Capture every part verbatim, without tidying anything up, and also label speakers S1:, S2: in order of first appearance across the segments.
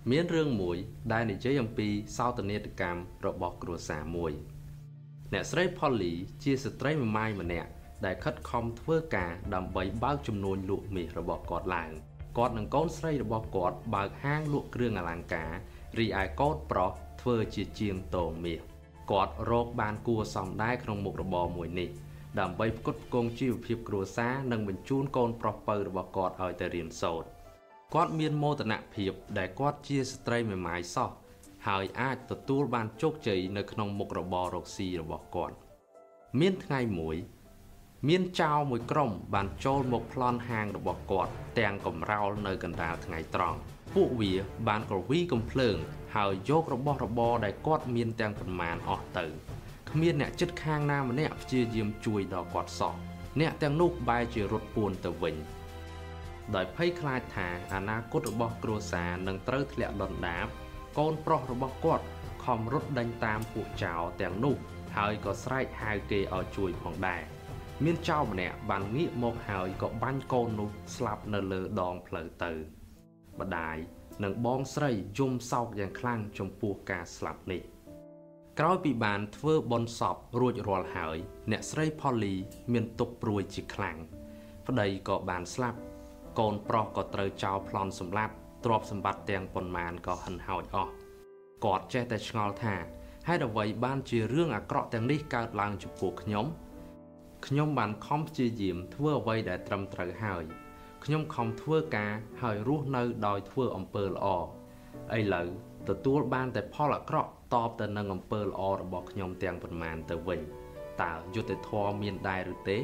S1: មានរឿងមួយដែលនិយាយអំពីសោតនេតកម្មរបស់គ្រួសារមួយអ្នកស្រី Polly ជាស្ត្រីមេម៉ាយម្នាក់ដែលខិតខំធ្វើការដើម្បីបើកចំនួនលក់មាសរបស់គាត់ឡើងគាត់និងកូនស្រីរបស់គាត់បើកហាងលក់គ្រឿងអលង្ការរីឯកូនប្រុសធ្វើជាជាងតងមាសគាត់រកបានគួរសមដែរក្នុងមុខរបរមួយនេះដើម្បីផ្គត់ផ្គង់ជីវភាពគ្រួសារនិងបញ្ជូនកូនប្រុសពៅរបស់គាត់ឲ្យទៅរៀនសូត្រគាត់មានមោទនភាពដែលគាត់ជាស្ត្រីមេម៉ាយសោះហើយអាចទទួលបានជោគជ័យនៅក្នុងមុខរបររកស៊ីរបស់គាត់មានថ្ងៃមួយមានចៅមួយក្រុមបានចូលមកប្លន់ហាងរបស់គាត់ទាំងកំរោលនៅកណ្ដាលថ្ងៃត្រង់ពួកវាបានក្រវីកំភ្លើងហើយយករបស់របរដែលគាត់មានទាំងប៉ុន្មានអស់ទៅគ្មានអ្នកជិតខាងណាម្នាក់ព្យាយាមជួយដល់គាត់សោះអ្នកទាំងនោះបែរជារត់ពួនទៅវិញដោយភ័យខ្លាចថាអនាគតរបស់គ្រួសារនឹងត្រូវធ្លាក់ដុនដាបកូនប្រុសរបស់គាត់ខំរត់ដេញតាមពួកចៅទាំងនោះហើយក៏ស្រែកហៅគេឲ្យជួយផងដែរមានចៅម្នាក់បានងាកមកហើយក៏បាញ់កូននោះស្លាប់នៅលើដងផ្លូវទៅម្ដាយនិងបងស្រីយំសោកយ៉ាងខ្លាំងចំពោះការស្លាប់នេះក្រោយពីបានធ្វើបុណ្យសពរួចរាល់ហើយអ្នកស្រី Polly មានទុក្ខព្រួយជាខ្លាំងប្តីក៏បានស្លាប់កូនប្រុសក៏ត្រូវចោលប្លន់សម្លាប់ទ្រព្យសម្បត្តិទាំងប៉ុន្មានក៏ហិនហោចអស់គាត់ចេះតែឆ្ងល់ថាហេតុអ្វីបានជារឿងអាក្រក់ទាំងនេះកើតឡើងចំពោះខ្ញុំខ្ញុំបានខំព្យាយាមធ្វើអ្វីដែលត្រឹមត្រូវហើយខ្ញុំខំធ្វើការហើយរស់នៅដោយធ្វើអំពើល្អឥឡូវទទួលបានតែផលអាក្រក់តបទៅនឹងអំពើល្អរបស់ខ្ញុំទាំងប៉ុន្មានទៅវិញតើយុត្តិធម៌មានដែរឬទេ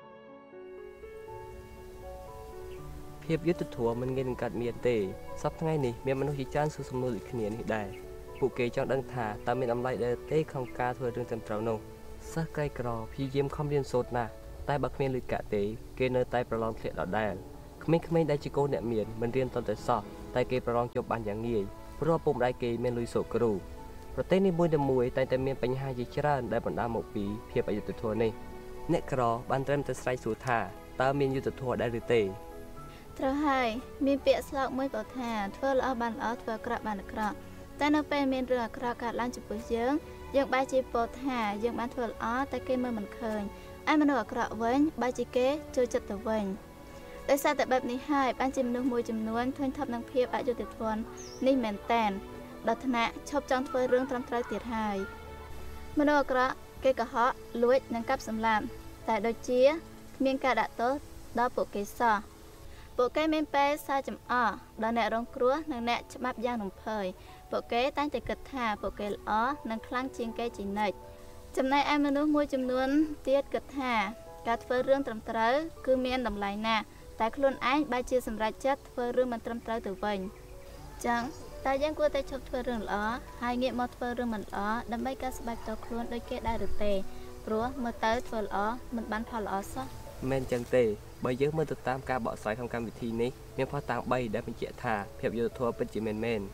S2: ភាពយុត្តិធម៌មិនងាយនឹងកើតមានទេសប្តាហ៍ថ្ងៃនេះមានមនុស្សជាច្រើនសួរសំណួរដូចគ្នានេះដែរពួកគេចង់ដឹងថាតើមានអំណាចដែរទេក្នុងការធ្វើរឿងត្រឹមត្រូវនោះសិស្សក្រីក្រព្យាយាមខំរៀនសូត្រណាស់តែបើគ្មានលុយកាក់ទេគេនៅតែប្រឡងធ្លាក់ដដែលក្មេងៗដែលជាកូនអ្នកមានមិនរៀនតន្តែសោះតែគេប្រឡងជាប់បានយ៉ាងងាយព្រោះឪពុកម្ដាយគេមានលុយសូត្រគ្រូប្រទេសនេះមួយតែមួយតែតែមានបញ្ហាជាច្រើនដែលបណ្ដាលមកពីភាពអយុត្តិធម៌នេះអ្នកក្របានត្រឹមតែស្រែកសួរថាតើមានយុត្តិធម៌ដែរឬទេ
S3: ត្រូវហើយមានពាក្យស្លោកមួយក៏ថាធ្វើល្អបានល្អធ្វើអាក្រក់បានអាក្រក់តែនៅពេលមានរឿងអាក្រក់កើតឡើងចំពោះយើងយើងបែរជាពោលថាយើងបានធ្វើល្អតែគេមើលមិនឃើញឯមនុស្សអាក្រក់វិញបែរជាគេចូលចិត្តទៅវិញដោយសារតែបែបនេះហើយបានជាមនុស្សមួយចំនួនធុញថប់នឹងភាពអយុត្តិធម៌នេះមែនតែនដល់ថ្នាក់ឈប់ចង់ធ្វើរឿងត្រឹមត្រូវទៀតហើយមនុស្សអាក្រក់គេកុហកលួចនិងកាប់សម្លាប់តែដូចជាគ្មានការដាក់ទោសដល់ពួកគេសោះពួកគេមានពេលសើចំអកដល់អ្នករងគ្រោះនិងអ្នកច្បាប់យ៉ាងរំភើយពួកគេតែងតែគិតថាពួកគេល្អនិងខ្លាំងជាងគេជានិច្ចចំណែកឯមនុស្សមួយចំនួនទៀតគិតថាការធ្វើរឿងត្រឹមត្រូវគឺមានតម្លៃណាស់តែខ្លួនឯងបែរជាសម្រេចចិត្តធ្វើរឿងមិនត្រឹមត្រូវទៅវិញចឹងតែយើងគួរតែឈប់ធ្វើរឿងល្អហើយងាកមកធ្វើរឿងមិនល្អដើម្បីការស្បែកតខ្លួនដូចគេដែរឬទេព្រោះមើលទៅធ្វើល្អមិនបានផលល្អសោះ
S2: មិនចឹងទេបើយើងមើលទៅតាមការបកស្រាយក្នុងកម្មវិធីនេះមានផុសតាងបីដែលបញ្ជាក់ថាភាពយុត្តិធម៌ពិតជាមែនមែន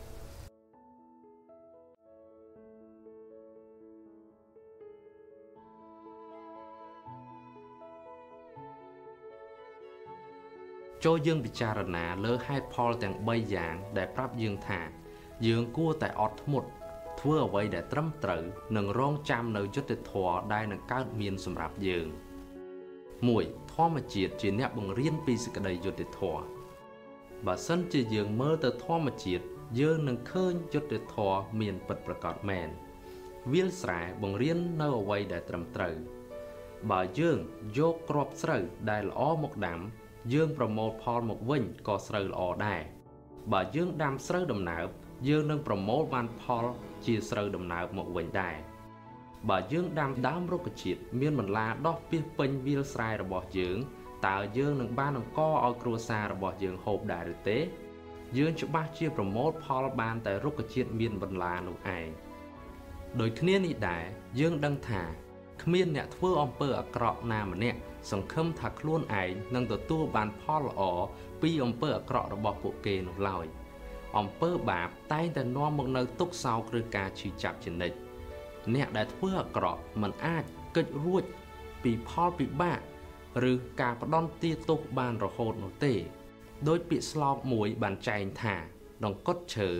S1: ចូលយើងពិចារណាលើហេតុផលទាំងបីយ៉ាងដែលប្រាប់យើងថាយើងគួរតែអត់ធ្មត់ធ្វើអ្វីដែលត្រឹមត្រូវនិងរងចាំនៅយុត្តិធម៌ដែលនឹងកើតមានសម្រាប់យើងមួយធម្មជាតិជាអ្នកបង្រៀនពីសេចក្តីយុត្តិធម៌បើសិនជាយើងមើលទៅធម្មជាតិយើងនឹងឃើញយុត្តិធម៌មានពិតប្រាកដមែនវាលស្រែបង្រៀននៅអ្វីដែលត្រឹមត្រូវបើយើងយកគ្រាប់ស្រូវដែលល្អមកដាំយើងប្រមូលផលមកវិញក៏ស្រូវល្អដែរបើយើងដាំស្រូវដំណើបយើងនឹងប្រមូលបានផលជាស្រូវដំណើបមកវិញដែរបើយើងដាំដើមរុក្ខជាតិមានបន្លាដុះពាសពេញវាលស្រែរបស់យើងតើយើងនឹងបានអង្គឲ្យគ្រួសាររបស់យើងហូបដែរឬទេយើងច្បាស់ជាប្រមូលផលបានតែរុក្ខជាតិមានបន្លានោះឯងដូចគ្នានេះដែរយើងដឹងថាគ្មានអ្នកធ្វើអំពើអាក្រក់ណាម្នាក់សង្ឃឹមថាខ្លួនឯងនឹងទទួលបានផលល្អពីអំពើអាក្រក់របស់ពួកគេនោះឡើយអំពើបាបតែងតែនាំមកនូវទុក្ខសោកឬការឈឺចាប់ជានិច្ចអ្នកដែលធ្វើអាក្រក់មិនអាចគេចរួចពីផលពិបាកឬការផ្ដន់ទាទោសបានរហូតនោះទេដោយពាក្យស្លោកមួយបានចែងថាដង្កត់ឈើ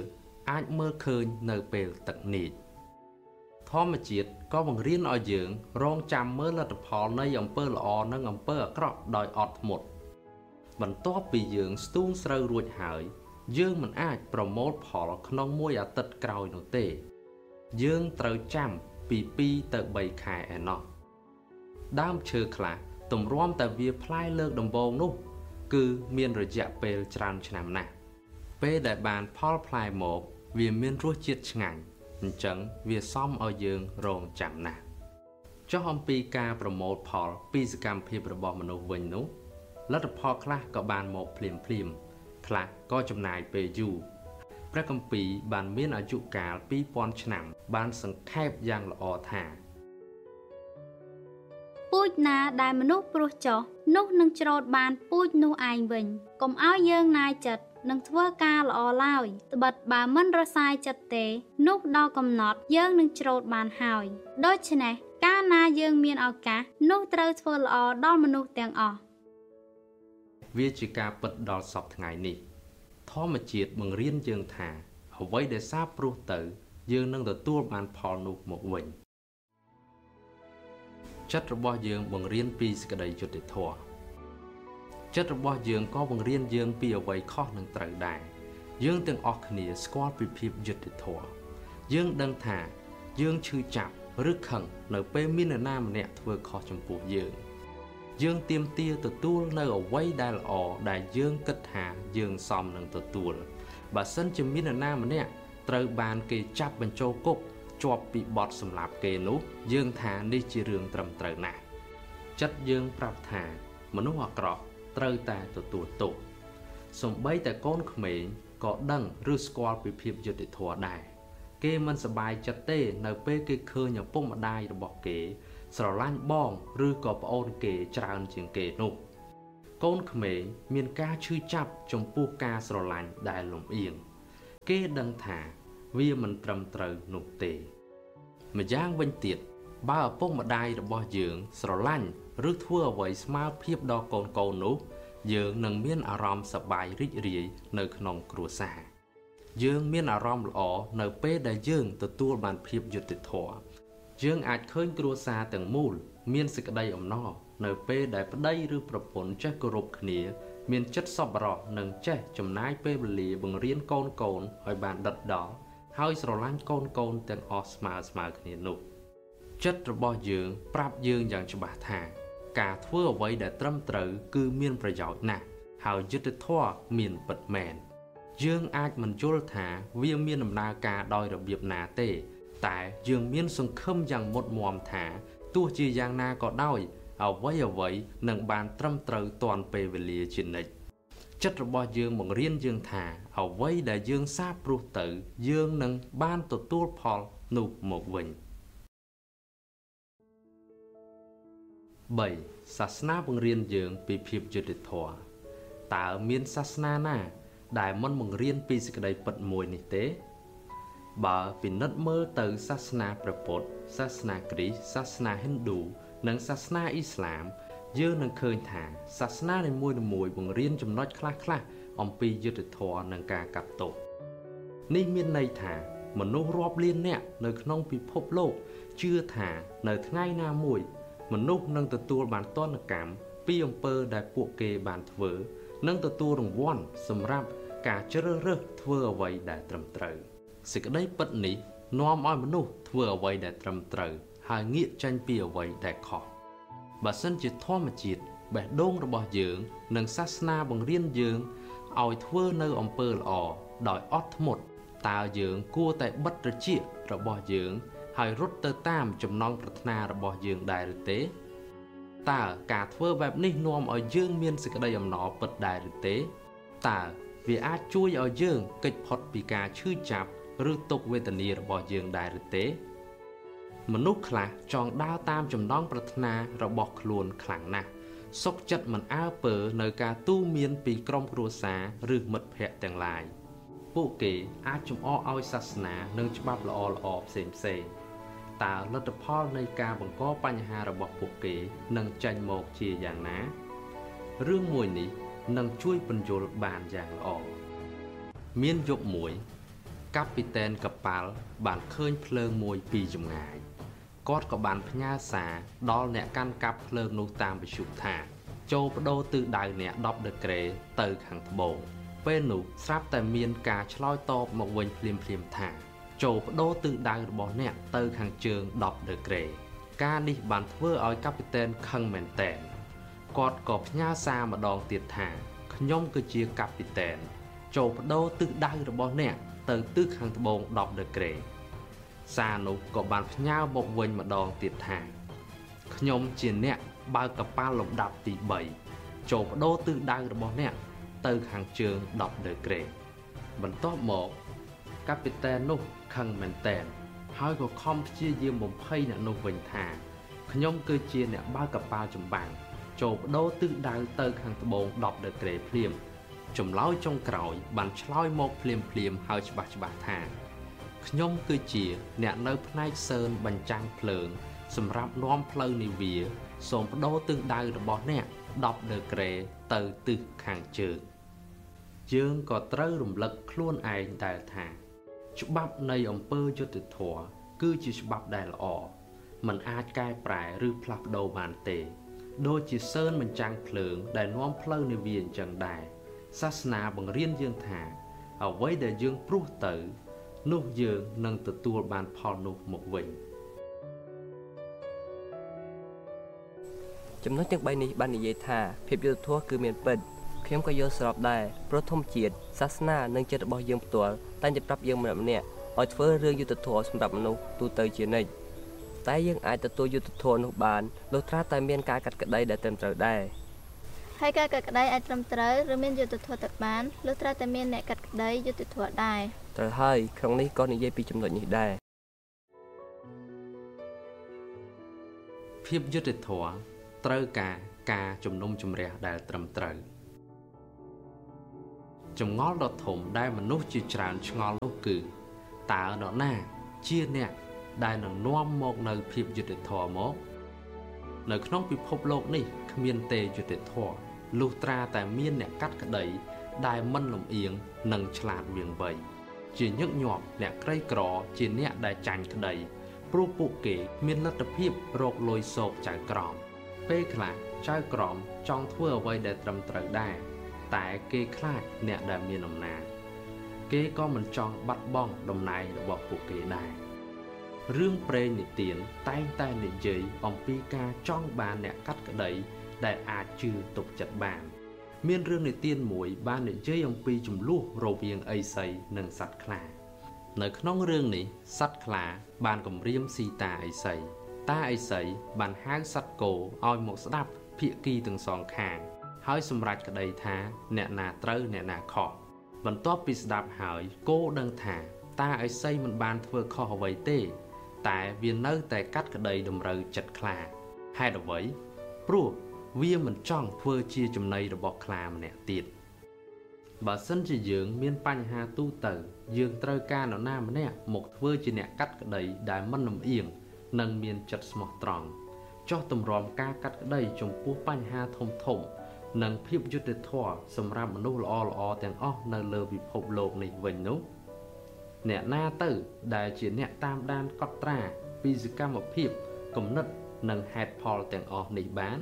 S1: អាចមើលឃើញនៅពេលទឹកនីចធម្មជាតិក៏បង្រៀនឲ្យយើងរងចាំមើលលទ្ធផលនៃអំពើល្អនិងអំពើអាក្រក់ដោយអត់ធ្មត់បន្ទាប់ពីយើងស្ទូងស្រូវរួចហើយយើងមិនអាចប្រមូលផលក្នុងមួយអាទិត្យក្រោយនោះទេយើងត្រូវចាំពីពីរទៅបីខែឯណោះដើមឈើខ្លះទម្រាំតែវាផ្លែលើកដំបូងនោះគឺមានរយៈពេលច្រើនឆ្នាំណាស់ពេលដែលបានផលផ្លែមកវាមានរសជាតិឆ្ងាញ់អញ្ចឹងវាសមឲ្យយើងរងចាំណាស់ចុះអំពីការប្រមូលផលពីសកម្មភាពរបស់មនុស្សវិញនោះលទ្ធផលខ្លះក៏បានមកភ្លាមភ្លាមខ្លះក៏ចំណាយពេលយូរព្រះគម្ពីរបានមានអាយុកាលពីរពាន់ឆ្នាំបានសង្ខេបយ៉ាងល្អថា
S4: ពូជណាដែលមនុស្សព្រោះចោះនោះនឹងច្រូតបានពូជនោះឯងវិញកុំឲ្យយើងណាយចិត្តនឹងធ្វើការល្អឡើយត្បិតបើមិនរសាយចិត្តទេនោះដល់កំណត់យើងនឹងច្រូតបានហើយដូច្នេះកាលណាយើងមានឱកាសនោះត្រូវធ្វើល្អដល់មនុស្សទាំងអស់
S1: វាជាការពិតដល់សពថ្ងៃនេះធម្មជាតិបង្រៀនយើងថាអ្វីដែលសាបព្រោះទៅយើងនឹងទទួលបានផលនោះមកវិញចិត្តរបស់យើងបង្រៀនពីសេចក្តីយុត្តិធម៌ចិត្តរបស់យើងក៏បង្រៀនយើងពីអ្វីខុសនិងត្រូវដែរយើងទាំងអស់គ្នាស្គាល់ពីភាពយុត្តិធម៌យើងដឹងថាយើងឈឺចាប់ឬខឹងនៅពេលមាននរណាម្នាក់ធ្វើខុសចំពោះយើងយើងទាមទារទទួលនៅអ្វីដែលល្អដែលយើងគិតថាយើងសមនឹងទទួលបើសិនជាមាននរណាម្នាក់ត្រូវបានគេចាប់បញ្ចូលគុកជាប់ពីបទសម្លាប់គេនោះយើងថានេះជារឿងត្រឹមត្រូវណាស់ចិត្តយើងប្រាប់ថាមនុស្សអាក្រក់ត្រូវតែទទួលទោសសូម្បីតែកូនក្មេងក៏ដឹងឬស្គាល់ពីភាពយុត្តិធម៌ដែរគេមិនសប្បាយចិត្តទេនៅពេលគេឃើញឪពុកម្ដាយរបស់គេស្រឡាញ់បងឬក៏ប្អូនគេច្រើនជាងគេនោះកូនក្មេងមានការឈឺចាប់ចំពោះការស្រឡាញ់ដែលលំអៀងគេដឹងថាវាមិនត្រឹមត្រូវនោះទេម្យ៉ាងវិញទៀតបើឪពុកម្ដាយរបស់យើងស្រឡាញ់ឬធ្វើអ្វីស្មើភាពដល់កូនកូននោះយើងនឹងមានអារម្មណ៍សប្បាយរីករាយនៅក្នុងគ្រួសារយើងមានអារម្មណ៍ល្អនៅពេលដែលយើងទទួលបានភាពយុត្តិធម៌យើងអាចឃើញគ្រួសារទាំងមូលមានសេចក្តីអំណរនៅពេលដែលប្តីឬប្រពន្ធចេះគោរពគ្នាមានចិត្តសប្បុរសនិងចេះចំណាយពេលវេលាបង្រៀនកូនកូនឲ្យបានដិតដល់ហើយស្រឡាញ់កូនកូនទាំងអស់ស្មើស្មើគ្នានោះចិត្តរបស់យើងប្រាប់យើងយ៉ាងច្បាស់ថាការធ្វើអ្វីដែលត្រឹមត្រូវគឺមានប្រយោជន៍ណាស់ហើយយុត្តិធម៌មានពិតមែនយើងអាចមិនយល់ថាវាមានដំណើរការដោយរបៀបណាទេតែយើងមានសង្ឃឹមយ៉ាងមុតមាំថាទោះជាយ៉ាងណាក៏ដោយអ្វីអ្វីនឹងបានត្រឹមត្រូវទាន់ពេលវេលាជានិច្ចចិត្តរបស់យើងបង្រៀនយើងថាអ្វីដែលយើងសាបព្រោះទៅយើងនឹងបានទទួលផលនោះមកវិញបីសាសនាបង្រៀនយើងពីភាពយុត្តិធម៌តើមានសាសនាណាដែលមិនបង្រៀនពីសេចក្តីពិតមួយនេះទេបើពិនិត្យមើលទៅសាសនាព្រះពុទ្ធសាសនាគ្រីស្ទសាសនាហិណ្ឌូនិងសាសនាអ៊ីស្លាមយើងនឹងឃើញថាសាសនានីមួយៗបង្រៀនចំណុចខ្លះៗអំពីយុត្តិធម៌និងការកាត់ទោសនេះមានន័យថាមនុស្សរាប់លាននាក់នៅក្នុងពិភពលោកជឿថានៅថ្ងៃណាមួយមនុស្សនឹងទទួលបានទណ្ឌកម្មពីអំពើដែលពួកគេបានធ្វើនិងទទួលរង្វាន់សម្រាប់ការជ្រើសរើសធ្វើអ្វីដែលត្រឹមត្រូវសេចក្តីពិតនេះនាំឲ្យមនុស្សធ្វើអ្វីដែលត្រឹមត្រូវហើយងាកចេញពីអ្វីដែលខុសបើសិនជាធម្មជាតិបេះដូងរបស់យើងនិងសាសនាបង្រៀនយើងឲ្យធ្វើនៅអំពើល្អដោយអត់ធ្មត់តើយើងគួរតែបិទត្រចៀករបស់យើងហើយរត់ទៅតាមចំណង់ប្រាថ្នារបស់យើងដែរឬទេតើការធ្វើបែបនេះនាំឲ្យយើងមានសេចក្តីអំណរពិតដែរឬទេតើវាអាចជួយឲ្យយើងគេចផុតពីការឈឺចាប់ឬទុក្ខវេទនារបស់យើងដែរឬទេមនុស្សខ្លះចង់ដើរតាមចំណង់ប្រាថ្នារបស់ខ្លួនខ្លាំងណាស់សុខចិត្តមិនអើពើនៅការទូន្មានពីក្រុមគ្រួសារឬមិត្តភ័ក្តិទាំងឡាយពួកគេអាចចំអកឲ្យសាសនានិងច្បាប់ល្អល្អផ្សេងផ្សេងតើលទ្ធផលនៃការបង្កបញ្ហារបស់ពួកគេនឹងចេញមកជាយ៉ាងណារឿងមួយនេះនឹងជួយពន្យល់បានយ៉ាងល្អមានយប់មួយកាពីតែនកប៉ាល់បានឃើញភ្លើងមួយពីចម្ងាយគាត់ក៏បានផ្ញើសារដល់អ្នកកាន់កាប់ភ្លើងនោះតាមវិទ្យុថាចូលបដូរទិសដៅអ្នកដប់ដឺក្រេទៅខាងត្បូងពេលនោះស្រាប់តែមានការឆ្លើយតបមកវិញភ្លាមភ្លាមថាចូលបដូរទិសដៅរបស់អ្នកទៅខាងជើងដប់ដឺក្រេការនេះបានធ្វើឲ្យកាពីតែនខឹងមែនទែនគាត់ក៏ផ្ញើសារម្ដងទៀតថាខ្ញុំគឺជាកាពីតែនចូលបដូរទិសដៅរបស់អ្នកទៅទិសខាងត្បូងដប់ដឺក្រេសារនោះក៏បានផ្ញើមកវិញម្ដងទៀតថាខ្ញុំជាអ្នកបើកកប៉ាល់លំដាប់ទីបីចូលបដូរទិសដៅរបស់អ្នកទៅខាងជើងដប់ដឺក្រេបន្ទាប់មកកាពីតែននោះខឹងមែនទែនហើយក៏ខំព្យាយាមបំភ័យអ្នកនោះវិញថាខ្ញុំគឺជាអ្នកបើកកប៉ាល់ចម្បាំងចូលបដូរទិសដៅទៅខាងត្បូងដប់ដឺក្រេភ្លាមចម្លើយចុងក្រោយបានឆ្លើយមកភ្លាមភ្លាមហើយច្បាស់ច្បាស់ថាខ្ញុំគឺជាអ្នកនៅផ្នែកសើនបញ្ចាំងភ្លើងសម្រាប់នាំផ្លូវនាវាសូមបដូរទិសដៅរបស់អ្នកដប់ដឺក្រេទៅទិសខាងជើងយើងក៏ត្រូវរំលឹកខ្លួនឯងដែរថាច្បាប់នៃអំពើយុត្តិធម៌គឺជាច្បាប់ដែលល្អมันអាចកែប្រែឬផ្លាស់ប្ដូរបានទេដូចជាសើនបញ្ចាំងភ្លើងដែលនាំផ្លូវនាវាអញ្ចឹងដែរសាសនាបង្រៀនយើងថាអ្វីដែលយើងព្រោះទៅនោះយើងនឹងទទួលបានផលនោះមកវិញ
S2: ចំណុចទាំងបីនេះបាននិយាយថាភាពយុត្តិធម៌គឺមានពិតខ្ញុំក៏យល់ស្របដែរព្រោះធម្មជាតិសាសនានិងចិត្តរបស់យើងផ្ទាល់តែងតែប្រាប់យើងម្នាក់ៗឲ្យធ្វើរឿងយុត្តិធម៌សម្រាប់មនុស្សទូទៅជានិច្ចតែយើងអាចទទួលយុត្តិធម៌នោះបានលុះត្រាតែមានការកាត់ក្តីដែលត្រឹមត្រូវដែរ
S3: ហើយការកាត់ក្តីអាចត្រឹមត្រូវឬមានយុត្តិធម៌ទៅបានលុះត្រាតែមានអ្នកកាត់ក្តីយុត្តិធម៌ដែរ
S2: ត្រូវហើយក្នុងនេះក៏និយាយពីចំណុចនេះដែរ
S1: ភាពយុត្តិធម៌ត្រូវការការជំនុំជម្រះដែលត្រឹមត្រូវចម្ងល់ដ៏ធំដែលមនុស្សជាច្រើនឆ្ងល់នោះគឺតើនរណាជាអ្នកដែលនឹងនាំមកនៅភាពយុត្តិធម៌មកនៅក្នុងពិភពលោកនេះគ្មានទេយុត្តិធម៌លុះត្រាតែមានអ្នកកាត់ក្តីដែលមិនលំអៀងនិងឆ្លាតវាងវៃជាញឹកញាប់អ្នកក្រីក្រជាអ្នកដែលចាញ់ក្តីព្រោះពួកគេមានលទ្ធភាពរកលុយសោកចៅក្រមពេលខ្លះចៅក្រមចង់ធ្វើអ្វីដែលត្រឹមត្រូវដែរតែគេខ្លាចអ្នកដែលមានអំណាចគេក៏មិនចង់បាត់បង់តំណែងរបស់ពួកគេដែររឿងព្រេងនិទានតែងតែនិយាយអំពីការចង់បានអ្នកកាត់ក្តីដែលអាចជឿទុកចិត្តបានមានរឿងនិទានមួយបាននិយាយអំពីចំនួនរវាងឥសីនិងសត្វខ្លានៅក្នុងរឿងនេះសត្វខ្លាបានគំរាមស៊ីតាឥសីតាឥសីបានហៅសត្វគោឲ្យមកស្ដាប់ភាគីទាំងសងខាងហើយសម្រេចក្តីថាអ្នកណាត្រូវអ្នកណាខុសបន្ទាប់ពីស្ដាប់ហើយគោដឹងថាតាឥសីមិនបានធ្វើខុសអ្វីទេតែវានៅតែកាត់ក្តីតម្រូវចិត្តខ្លាហេតុអ្វីព្រោះវាមិនចង់ធ្វើជាចំណីរបស់ខ្លាម្នាក់ទៀតបើសិនជាយើងមានបញ្ហាទូទៅយើងត្រូវការនរណាម្នាក់មកធ្វើជាអ្នកកាត់ក្តីដែលមិនលំអៀងនិងមានចិត្តស្មោះត្រង់ចោះទម្រាំការកាត់ក្តីចំពោះបញ្ហាធំធំនិងភាពយុត្តិធម៌សម្រាប់មនុស្សល្អល្អទាំងអស់នៅលើពិភពលោកនេះវិញនោះអ្នកណាទៅដែលជាអ្នកតាមដានកត់ត្រាពីសកម្មភាពគំនិតនិងហេតុផលទាំងអស់នេះបាន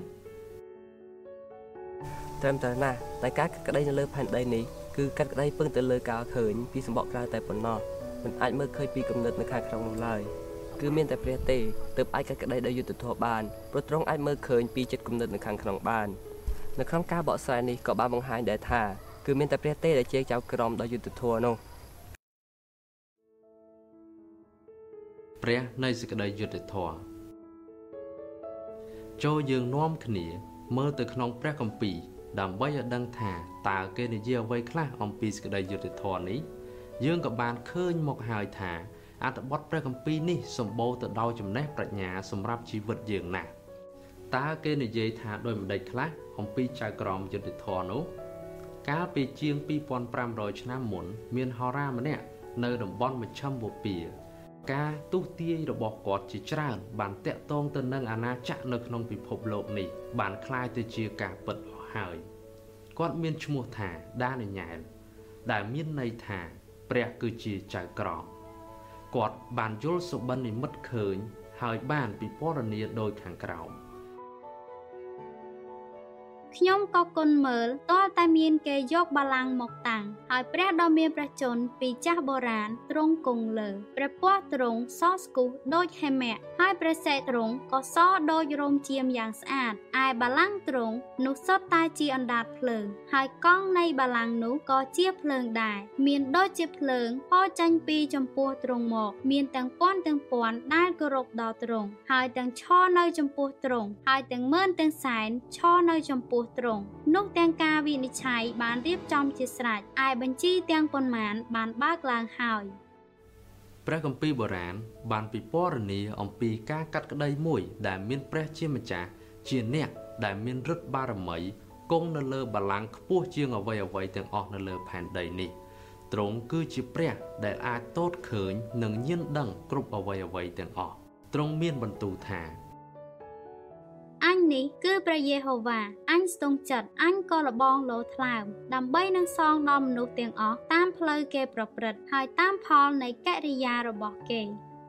S2: ត្រឹមត្រូវណាស់តែការកាត់ក្តីនៅលើផែនដីនេះគឺកាត់ក្តីពឹងទៅលើការឃើញពីសម្បកក្រៅតែប៉ុណ្ណោះមិនអាចមើលឃើញពីគំនិតនៅខាងក្នុងនោះឡើយគឺមានតែព្រះទេទើបអាចកាត់ក្តីដោយយុត្តិធម៌បានព្រោះទ្រង់អាចមើលឃើញពីចិត្តគំនិតនៅខាងក្នុងបាននៅក្នុងការបកស្រាយនេះក៏បានបង្ហាញដែរថាគឺមានតែព្រះទេដែលជាចៅក្រមដោយយុត្តិធម៌នោះ
S1: ព្រះនៃសេចក្តីយុត្តិធម៌ចូលយើងនាំគ្នាមើលទៅក្នុងព្រះគម្ពីរដើម្បីឲ្យដឹងថាតើគេនិយាយអ្វីខ្លះអំពីសេចក្តីយុត្តិធម៌នេះយើងក៏បានឃើញមកហើយថាអត្ថបទព្រះគម្ពីរនេះសម្បូរទៅដោយចំណេះប្រាជ្ញាសម្រាប់ជីវិតយើងណាស់តើគេនិយាយថាដោយម្ដេចខ្លះអំពីចៅក្រមយុត្តិធម៌នោះកាលពីជាងពីរពាន់ប្រាំរយឆ្នាំមុនមានហោរាម្នាក់នៅតំបន់មជ្ឈិមបូព៌ាការទុះទាយរបស់គាត់ជាច្រើនបានតាក់ទងទៅនឹងអាណាចក្រនៅក្នុងពិភពលោកនេះបានคล้ายទៅជាការពិតហើយគាត់មានឈ្មោះថាដានីយ៉ែលដែលមានន័យថាព្រះគឺជាចៅក្រមគាត់បានយល់សុបិននិមិត្តឃើញហើយបានពិពណ៌នាដោយខាងក្រោម
S4: ខ្ញុំក៏គន់មើលតើតែមានគេយកបល្ល័ង្កមកតាំងហើយព្រះដ៏មានព្រះជន្មពីចាស់បុរាណទ្រង់គង់លើព្រះពណ៌ទ្រង់សស្គុះដូចហេមៈហើយព្រះសិរទ្រង់ក៏សដូចរោមជាមយ៉ាងស្អាតឯបល្ល័ង្កទ្រង់នោះសុទ្ធតែជាអណ្ដាតភ្លើងហើយកង់នៃបល្ល័ង្កនោះក៏ជាភ្លើងដែរមានដូចជាភ្លើងហូរចេញពីចំពោះទ្រង់មកមានទាំងពាន់ទាំងពាន់ដែលគោរពដល់ទ្រង់ហើយទាំងឈរនៅចំពោះទ្រង់ហើយទាំងម៉ឺនទាំងសែនឈរនៅចំពោះទ្រង់នោះទាំងការវិនិច្ឆ័យបានរៀបចំជាស្រេចឯបញ្ជីទាំងប៉ុន្មានបានបើកឡើងហើយ
S1: ព្រះគម្ពីរបុរាណបានពិពណ៌នាអំពីការកាត់ក្តីមួយដែលមានព្រះជាម្ចាស់ជាអ្នកដែលមានឫទ្ធិបារមីគង់នៅលើបល្ល័ង្កខ្ពស់ជាងអ្វីអ្វីទាំងអស់នៅលើផែនដីនេះទ្រង់គឺជាព្រះដែលអាចទតឃើញនិងញៀនដឹងគ្រប់អ្វីអ្វីទាំងអស់ទ្រង់មានបន្ទូលថា
S4: អញនេះគឺព្រះយេហូវ៉ាអញស្ទង់ចិត្តអញក៏លបងលោថ្លើមដើម្បីនឹងសងដល់មនុស្សទាំងអស់តាមផ្លូវគេប្រព្រឹត្តហើយតាមផលនៃកិរិយារបស់គេ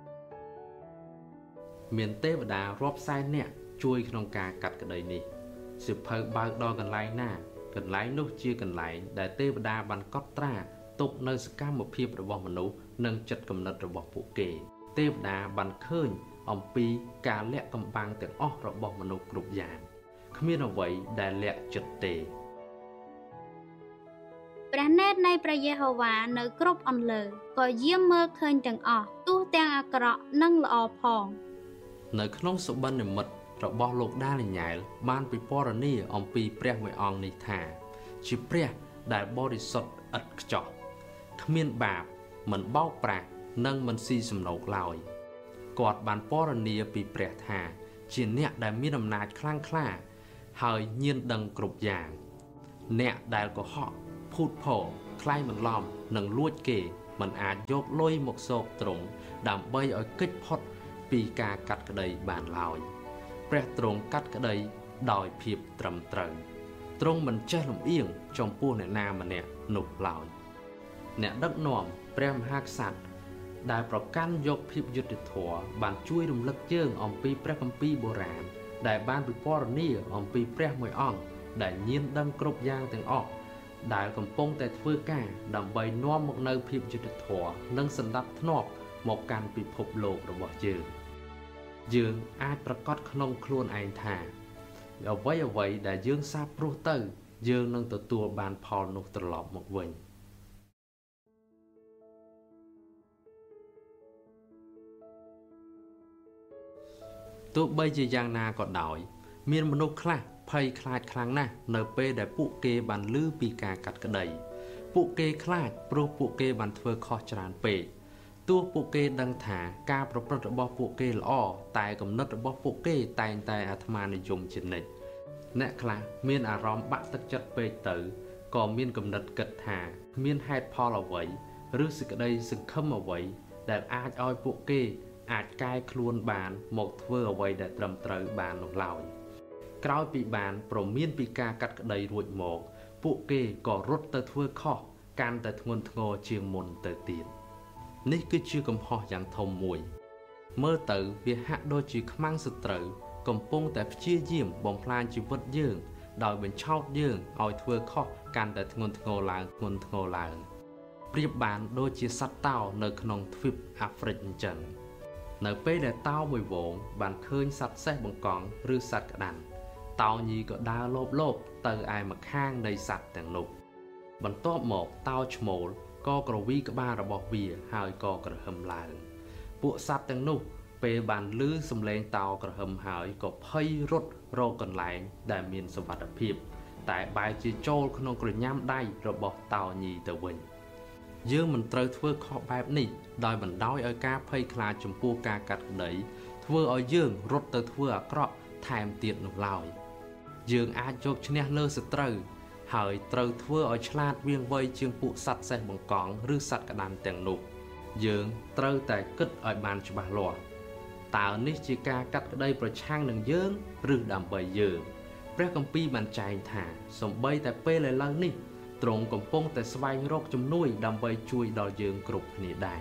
S1: មានទេវតារាប់សែននាក់ជួយក្នុងការកាត់ក្តីនេះសិភៅបើកដល់កន្លែងណាកន្លែងនោះជាកន្លែងដែលទេវតាបានកត់ត្រាទុកនៅសកម្មភាពរបស់មនុស្សនិងចិត្តគំនិតរបស់ពួកគេទេវតាបានឃើញអំពីការលាក់កំបាំងទាំងអស់របស់មនុស្សគ្រប់យ៉ាងគ្មានអ្វីដែលលាក់ចិត្តទេ
S4: ព្រះនេតនៃព្រះយេហូវ៉ានៅគ្រប់អន្លើក៏យាមមើលឃើញទាំងអស់ទោះទាំងអាក្រក់និងល្អផង
S1: នៅក្នុងសុបិននិមិត្តរបស់លោកដានីយ៉ែលបានពិពណ៌នាអំពីព្រះមួយអង្គនេះថាជាព្រះដែលបរិសុទ្ធឥតខ្ចោះគ្មានបាបមិនបោកប្រាស់និងមិនស៊ីសំណូកឡើយគាត់បានពណ៌នាពីព្រះថាជាអ្នកដែលមានអំណាចខ្លាំងក្លាហើយញៀនដឹងគ្រប់យ៉ាងអ្នកដែលកុហកភូតភរខ្លែងបន្លំនិងលួចគេមិនអាចយកលុយមកសោកទ្រង់ដើម្បីឲ្យគេចផុតពីការកាត់ក្តីបានឡើយព្រះទ្រង់កាត់ក្តីដោយភាពត្រឹមត្រូវទ្រង់មិនចេះលំអៀងចំពោះអ្នកណាម្នាក់នោះឡើយអ្នកដឹកនាំព្រះមហាក្សត្រដែលប្រកាន់យកភាពយុត្តិធម៌បានជួយរំលឹកយើងអំពីព្រះគម្ពីរបុរាណដែលបានពិពណ៌នាអំពីព្រះមួយអង្គដែលញៀនដឹងគ្រប់យ៉ាងទាំងអស់ដែលកំពុងតែធ្វើការដើម្បីនាំមកនូវភាពយុត្តិធម៌និងសន្តិភាពមកកាន់ពិភពលោករបស់យើងយើងអាចប្រកាសក្នុងខ្លួនឯងថាអ្វីអ្វីដែលយើងសាបព្រោះទៅយើងនឹងទទួលបានផលនោះត្រឡប់មកវិញទោះបីជាយ៉ាងណាក៏ដោយមានមនុស្សខ្លះភ័យខ្លាចខ្លាំងណាស់នៅពេលដែលពួកគេបានឮពីការកាត់ក្តីពួកគេខ្លាចព្រោះពួកគេបានធ្វើខុសច្រើនពេកទោះពួកគេដឹងថាការប្រព្រឹត្តរបស់ពួកគេល្អតែគំនិតរបស់ពួកគេតែងតែអាត្មានិយមជានិច្ចអ្នកខ្លះមានអារម្មណ៍បាក់ទឹកចិត្តពេកទៅក៏មានគំនិតគិតថាគ្មានហេតុផលអ្វីឬសេចក្តីសង្ឃឹមអ្វីដែលអាចឲ្យពួកគេអាចកែខ្លួនបានមកធ្វើអ្វីដែលត្រឹមត្រូវបាននោះឡើយក្រោយពីបានប្រមានពីការកាត់ក្តីរួចមកពួកគេក៏រត់ទៅធ្វើខុសកាន់តែធ្ងន់ធ្ងរជាងមុនទៅទៀតនេះគឺជាកំហុសយ៉ាងធំមួយមើលទៅវាហាក់ដូចជាខ្មាំងសត្រូវកំពុងតែព្យាយាមបំផ្លាញជីវិតយើងដោយបញ្ឆោតយើងឲ្យធ្វើខុសកាន់តែធ្ងន់ធ្ងរឡើងធ្ងន់ធ្ងរឡើងប្រៀបបានដូចជាសត្វតោនៅក្នុងទ្វីបអាហ្វ្រិកអញ្ចឹងនៅពេលដែលតោមួយវងបានឃើញសត្វសេះបង្កង់ឬសត្វក្តាន់តោញីក៏ដើរលបលបទៅឯម្ខាងនៃសត្វទាំងនោះបន្ទាប់មកតោឈ្មោលក៏ក្រវីក្បាលរបស់វាហើយក៏ក្រហឹមឡើងពួកសត្វទាំងនោះពេលបានឮសំឡេងតោក្រហឹមហើយក៏ភ័យរត់រកកន្លែងដែលមានសុវត្ថិភាពតែបែរជាចូលក្នុងក្រញាំដៃរបស់តោញីទៅវិញយើងមិនត្រូវធ្វើខុសបែបនេះដោយបណ្ដោយឲ្យការភ័យខ្លាចចំពោះការកាត់ក្តីធ្វើឲ្យយើងរត់ទៅធ្វើអាក្រក់ថែមទៀតនោះឡើយយើងអាចយកឈ្នះលើសត្រូវហើយត្រូវធ្វើឲ្យឆ្លាតវាងវៃជាងពួកសត្វសេះបង្កង់ឬសត្វក្តាន់ទាំងនោះយើងត្រូវតែគិតឲ្យបានច្បាស់លាស់តើនេះជាការកាត់ក្តីប្រឆាំងនឹងយើងឬដើម្បីយើងព្រះគម្ពីរបានចែងថាសូម្បីតែពេលឥឡូវនេះទ្រង់កំពុងតែស្វែងរកជំនួយដើម្បីជួយដល់យើងគ្រប់គ្នាដែរ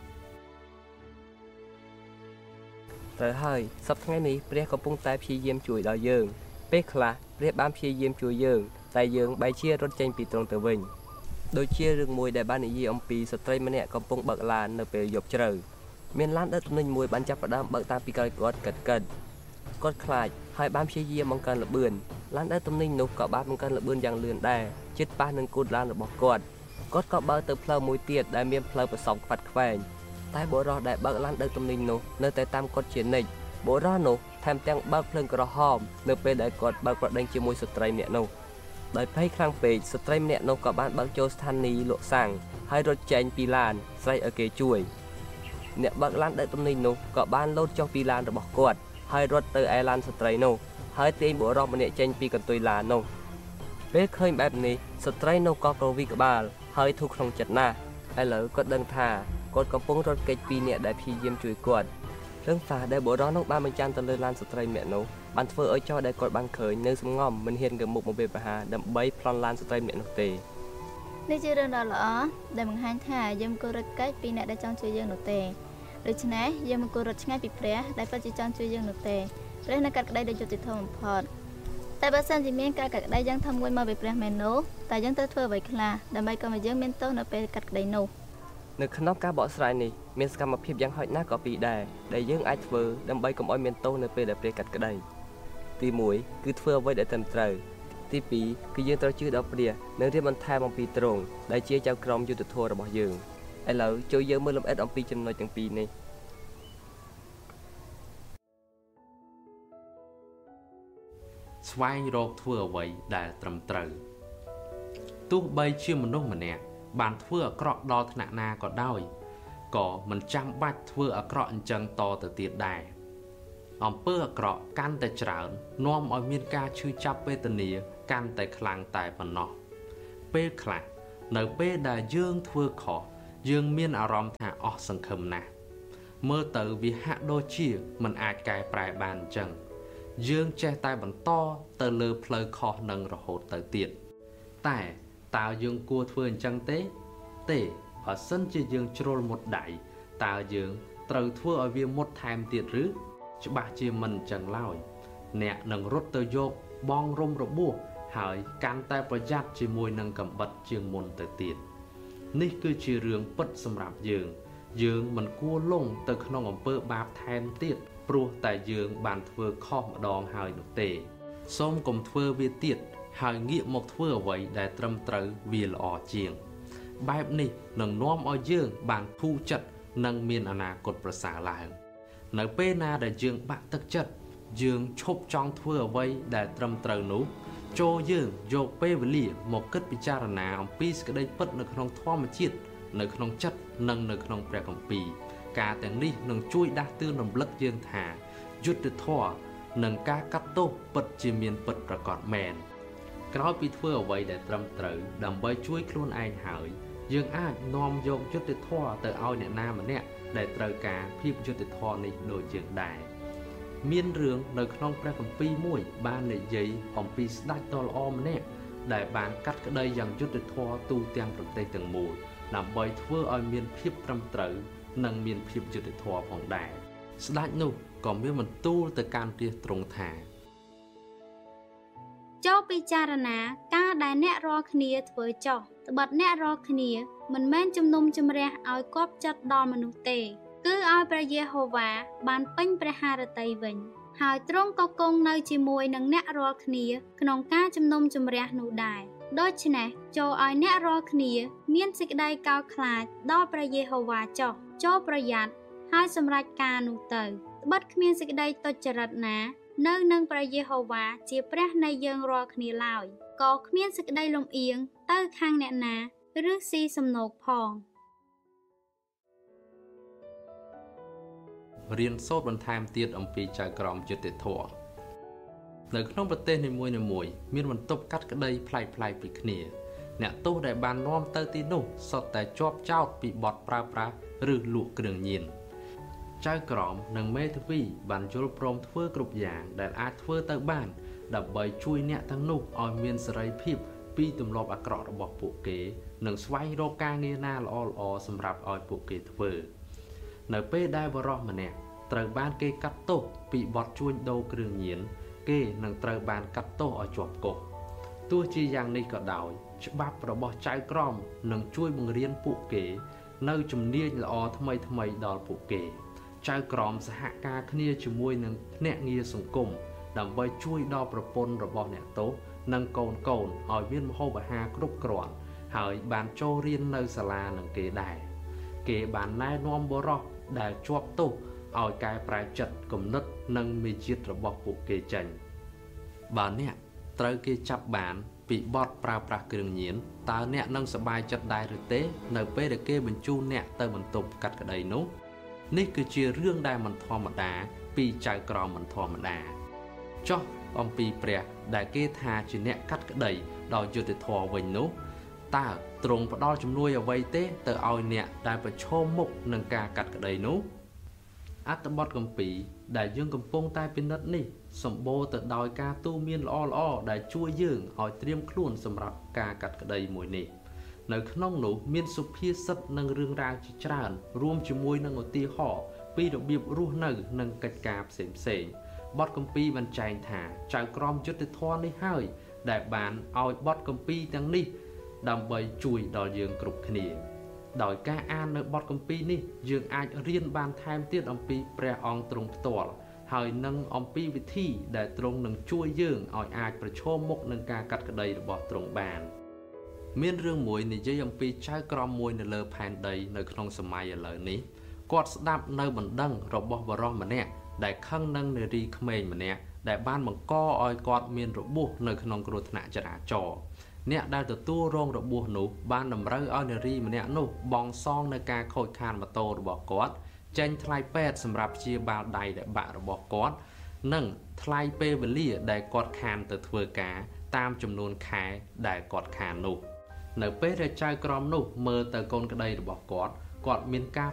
S2: ត្រូវហើយសប្តាហ៍ថ្ងៃនេះព្រះកំពុងតែព្យាយាមជួយដល់យើងពេលខ្លះព្រះបានព្យាយាមជួយយើងតែយើងបែរជារត់ចេញពីទ្រង់ទៅវិញដូចជារឿងមួយដែលបាននិយាយអំពីស្ត្រីម្នាក់កំពុងបើកឡាននៅពេលយប់ជ្រៅមានឡានដឹកទំនិញមួយបានចាប់ផ្ដើមបើកតាំងពីក្រោយគាត់កិតកិតគាត់ខ្លាចហើយបានព្យាយាមបង្កើនល្បឿនឡានដឹកទំនិញនោះក៏បានបង្កើនល្បឿនយ៉ាងលឿនដែរជិតប៉ះនឹងគូតឡានរបស់គាត់គាត់ក៏បើកទៅផ្លូវមួយទៀតដែលមានផ្លូវប្រសងខ្វាត់ខ្វែងតែបុរសដែលបើកឡានដឹកទំនិញនោះនៅតែតាមគាត់ជានិច្ចបុរសនោះថែមទាំងបើកភ្លើងក្រហមនៅពេលដែលគាត់បើកប្រដេញជាមួយស្ត្រីម្នាក់នោះដោយភ័យខ្លាំងពេកស្ត្រីម្នាក់នោះក៏បានបើកចូលស្ថានីយ៍លក់សាំងហើយរត់ចេញពីឡានស្រែកឲ្យគេជួយអ្នកបើកឡានដឹកទំនិញនោះក៏បានលោតចុះពីឡានរបស់គាត់ហើយរត់ទៅឯឡានស្ត្រីនោះហើយទាញបុរសម្នាក់ចេញពីកន្ទុយឡាននោះពេលឃើញបែបនេះស្ត្រីនោះក៏ក្រវីក្បាលហើយធូរក្នុងចិត្តណាស់ឥឡូវគាត់ដឹងថាគាត់កំពុងរត់គេចពីអ្នកដែលព្យាយាមជួយគាត់រឿងផ្លាស់ដែលបុរសនោះបានបញ្ចាំងទៅលើឡានស្ត្រីម្នាក់នោះបានធ្វើឲ្យចោរដែលគាត់បានឃើញនៅសំងំមិនហ៊ានទៅមុខមកពេលប្រហារដើម្បីប្លន់ឡានស្ត្រីម្នាក់នោះទេ
S3: នេះជារឿងដ៏ល្អដែលបង្ហាញថាយើងគួររត់គេចពីអ្នកដែលចង់ជួយយើងនោះទេដូច្នេះយើងមិនគួររត់ឆ្ងាយពីព្រះដែលពិតជាចង់ជួយយើងនោះទេព្រះនៅកាត់ក្តីដោយយុត្តិធម៌បំផុតតែបើសិនជាមានការកាត់ក្តីយ៉ាងធំមួយមកពីព្រះមែននោះតែយើងត្រូវធ្វើអ្វីខ្លះដើម្បីកុំឲ្យយើងមានទោសនៅពេលកាត់ក្តីនោះ
S2: នៅក្នុងការបកស្រាយនេះមានសកម្មភាពយ៉ាងហោចណាស់ក៏ពីរដែរដែលយើងអាចធ្វើដើម្បីកុំឲ្យមានទោសនៅពេលដែលព្រះកាត់ក្តីទីមួយគឺធ្វើអ្វីដែលត្រឹមត្រូវទីពីរគឺយើងត្រូវជឿដល់ព្រះនិងរៀបបន្ថែមអំពីទ្រង់ដែលជាចៅក្រមយុទ្ធធម៌របស់យើងឥឡូវចូលយើងមើលលម្អិតអំពីចំណុចទាំងពីរនេះ
S1: ស្វែងរកធ្វើអ្វីដែលត្រឹមត្រូវទោះបីជាមនុស្សម្នាក់បានធ្វើអាក្រក់ដល់ថ្នាក់ណាក៏ដោយក៏មិនចាំបាច់ធ្វើអាក្រក់អញ្ចឹងតទៅទៀតដែរអំពើអាក្រក់កាន់តែច្រើននាំឲ្យមានការឈឺចាប់វេទនាកាន់តែខ្លាំងតែប៉ុណ្ណោះពេលខ្លះនៅពេលដែលយើងធ្វើខុសយើងមានអារម្មណ៍ថាអស់សង្ឃឹមណាស់មើលទៅវាហាក់ដូចជាមិនអាចកែប្រែបានអញ្ចឹងយើងចេះតែបន្តទៅលើផ្លូវខុសនឹងរហូតទៅទៀតតែតើយើងគួរធ្វើអញ្ចឹងទេទេបើសិនជាយើងជ្រុលមុតដៃតើយើងត្រូវធ្វើឲ្យវាមុតថែមទៀតឬច្បាស់ជាមិនអញ្ចឹងឡើយអ្នកនឹងរត់ទៅយកបងរុំរបួសហើយកាន់តែប្រយ័ត្នជាមួយនឹងកំបិតជាងមុនទៅទៀតនេះគឺជារឿងពិតសម្រាប់យើងយើងមិនគួរលង់ទៅក្នុងអំពើបាបថែមទៀតព្រោះតែយើងបានធ្វើខុសម្ដងហើយនោះទេសូមកុំធ្វើវាទៀតហើយងាកមកធ្វើអ្វីដែលត្រឹមត្រូវវាល្អជាងបែបនេះនឹងនាំឲ្យយើងបានភូចិត្តនិងមានអនាគតប្រសើរឡើងនៅពេលណាដែលយើងបាក់ទឹកចិត្តយើងឈប់ចង់ធ្វើអ្វីដែលត្រឹមត្រូវនោះចូលយើងយកពេលវេលាមកគិតពិចារណាអំពីសេចក្តីពិតនៅក្នុងធម្មជាតិនៅក្នុងចិត្តនិងនៅក្នុងព្រះគម្ពីរការទាំងនេះនឹងជួយដាស់តឿនរំលឹកយើងថាយុត្តិធម៌និងការកាត់ទោសពិតជាមានពិតប្រាកដមែនក្រោយពីធ្វើអ្វីដែលត្រឹមត្រូវដើម្បីជួយខ្លួនឯងហើយយើងអាចនាំយកយុត្តិធម៌ទៅឲ្យអ្នកណាម្នាក់ដែលត្រូវការភាពយុត្តិធម៌នេះដូចយើងដែរមានរឿងនៅក្នុងព្រះគម្ពីរមួយបាននិយាយអំពីស្ដេចដ៏ល្អម្នាក់ដែលបានកាត់ក្តីយ៉ាងយុត្តិធម៌ទូទាំងប្រទេសទាំងមូលដើម្បីធ្វើឲ្យមានភាពត្រឹមត្រូវនិងមានភាពយុត្តិធម៌ផងដែរស្ដេចនោះក៏មានបន្ទូលទៅកាន់រាជទ្រង់ថា
S4: ចូលពិចារណាការដែលអ្នករាល់គ្នាធ្វើចោះត្បិតអ្នករាល់គ្នាមិនមែនជំនុំជម្រះឲ្យគប់ចិត្តដល់មនុស្សទេគឺឲ្យព្រះយេហូវ៉ាបានពេញព្រះハរតីវិញហើយទ្រង់ក៏គង់នៅជាមួយនឹងអ្នករាល់គ្នាក្នុងការជំនុំជម្រះនោះដែរដូច្នេះចូលឲ្យអ្នករាល់គ្នាមានសេចក្តីកោតខ្លាចដល់ព្រះយេហូវ៉ាចោះចូលប្រយ័ត្នហើយសម្រេចការនោះទៅត្បិតគ្មានសេចក្តីទុច្ចរិតណានៅនឹងព្រះយេហូវ៉ាជាព្រះនៃយើងរាល់គ្នាឡើយក៏គ្មានសេចក្តីលំអៀងទៅខាងអ្នកណាឬស៊ីសំណោកផង
S1: រៀនសូត្របន្ថែមទៀតអំពីចៅក្រមយុត្តិធម៌នៅក្នុងប្រទេសនីមួយៗមានបន្ទប់កាត់ក្តីប្លែកៗពីគ្នាអ្នកទោសដែលបាននាំទៅទីនោះសុទ្ធតែជាប់ចោទពីបទប្រើប្រាស់ឬលក់គ្រឿងញៀនចៅក្រមនិងមេធាវីបានយល់ព្រមធ្វើគ្រប់យ៉ាងដែលអាចធ្វើទៅបានដើម្បីជួយអ្នកទាំងនោះឲ្យមានសេរីភាពពពីទម្លាប់អាក្រក់របស់ពួកគេនិងស្វែងរកការងារណាល្អល្អសម្រាប់ឲ្យពួកគេធ្វើនៅពេលដែលបរិសម្នាក់ត្រូវបានគេកាត់ទោសពីបទជួញដូរគ្រឿងញៀនគេនឹងត្រូវបានកាត់ទោសឲ្យជាប់គុកទោះជាយ៉ាងនេះក៏ដោយច្បាប់របស់ចៅក្រមនឹងជួយបង្រៀនពួកគេនៅជំនាញល្អថ្មីថ្មីដល់ពួកគេចៅក្រមសហការគ្នាជាមួយនឹងភ្នាក់ងារសង្គមដើម្បីជួយដល់ប្រពន្ធរបស់អ្នកទោសនិងកូនកូនឲ្យមានម្ហូបអាហារគ្រប់គ្រាន់ហើយបានចូលរៀននៅសាលានឹងគេដែរគេបានណែនាំបុរសដែលជាប់ទោសឲ្យកែប្រែចិត្តគំនិតនិងមេជាតិរបស់ពួកគេចេញបើអ្នកត្រូវគេចាប់បានពីបទប្រើប្រាស់គ្រឿងញៀនតើអ្នកនឹងសប្បាយចិត្តដែរឬទេនៅពេលដែលគេបញ្ជូនអ្នកទៅបន្ទប់កាត់ក្តីនោះនេះគឺជារឿងដែលមិនធម្មតាពីចៅក្រមមិនធម្មតាចុះអំពីព្រះដែលគេថាជាអ្នកកាត់ក្តីដោយយុត្តិធម៌វិញនោះតើទ្រង់ផ្ដល់ជំនួយអ្វីទេទៅឲ្យអ្នកដែលប្រឈមមុខនឹងការកាត់ក្តីនោះអត្ថបទគម្ពីរដែលយើងកំពុងតែពិនិត្យនេះសម្បូរទៅដោយការទូន្មានល្អៗដែលជួយយើងឲ្យត្រៀមខ្លួនសម្រាប់ការកាត់ក្តីមួយនេះនៅក្នុងនោះមានសុភាសិតនិងរឿងរ៉ាវជាច្រើនរួមជាមួយនឹងឧទាហរណ៍ពីរបៀបរស់នៅនិងកិច្ចការផ្សេងផ្សេងបទគម្ពីរបានចែងថាចៅក្រមយុត្តិធម៌នេះហើយដែលបានឲ្យបទគម្ពីរទាំងនេះដើម្បីជួយដល់យើងគ្រប់គ្នាដោយការអាននៅបទគម្ពីរនេះយើងអាចរៀនបានថែមទៀតអំពីព្រះអង្គទ្រង់ផ្ទាល់ហើយនឹងអំពីវិធីដែលទ្រង់នឹងជួយយើងឲ្យអាចប្រឈមមុខនឹងការកាត់ក្តីរបស់ទ្រង់បានមានរឿងមួយនិយាយអំពីចៅក្រមមួយនៅលើផែនដីនៅក្នុងសម័យឥឡូវនេះគាត់ស្ដាប់នៅបណ្ដឹងរបស់បរិសម្នាក់ដែលខឹងនឹងនារីក្មេងម្នាក់ដែលបានបង្កឲ្យគាត់មានរបួសនៅក្នុងគ្រោះថ្នាក់ចរាចរណ៍អ្នកដែលទទួលរងរបួសនោះបានតម្រូវឲ្យនារីម្នាក់នោះបង់សងនៅការខូចខាតម៉ូតូរបស់គាត់ចេញថ្លៃពេទ្យសម្រាប់ព្យាបាលដៃដែលបាក់របស់គាត់និងថ្លៃពេលវេលាដែលគាត់ខានទៅធ្វើការតាមចំនួនខែដែលគាត់ខាននោះនៅពេលដែលចៅក្រមនោះមើលទៅកូនក្តីរបស់គាត់គាត់មានការ